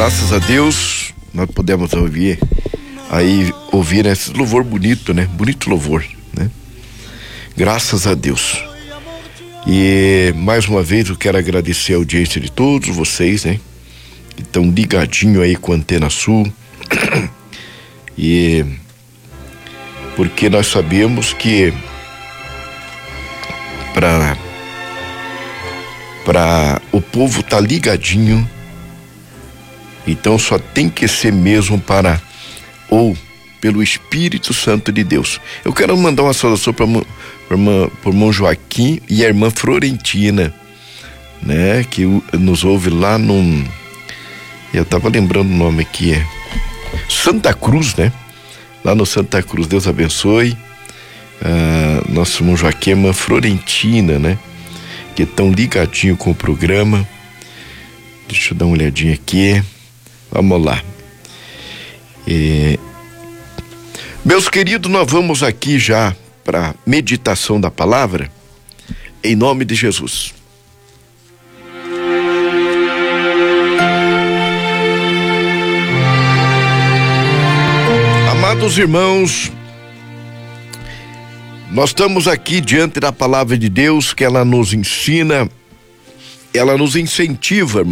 Graças a Deus, nós podemos ouvir esse louvor bonito, né? Bonito louvor, né? Graças a Deus. E mais uma vez eu quero agradecer a audiência de todos vocês, né? Que estão ligadinho aí com a Antena Sul. E porque nós sabemos que para o povo tá ligadinho, então só tem que ser mesmo pelo Espírito Santo de Deus. Eu quero mandar uma saudação para o irmão Joaquim e a irmã Florentina, né? Que nos ouve lá eu tava lembrando o nome aqui, Santa Cruz, né? Lá no Santa Cruz. Deus abençoe nosso irmão Joaquim e a irmã Florentina, né? Que estão ligadinho com o programa. Deixa eu dar uma olhadinha aqui. Vamos lá. Meus queridos, nós vamos aqui já para meditação da palavra, em nome de Jesus. Amados irmãos, nós estamos aqui diante da palavra de Deus, que ela nos ensina, ela nos incentiva, irmão.